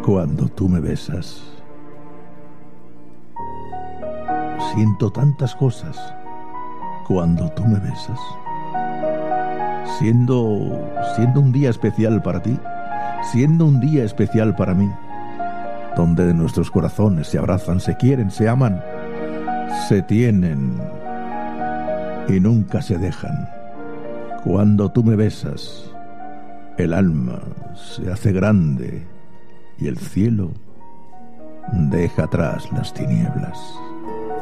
Cuando tú me besas, siento tantas cosas. Cuando tú me besas, siendo un día especial para ti, siendo un día especial para mí, donde nuestros corazones se abrazan, se quieren, se aman, se tienen y nunca se dejan. Cuando tú me besas, el alma se hace grande y el cielo deja atrás las tinieblas.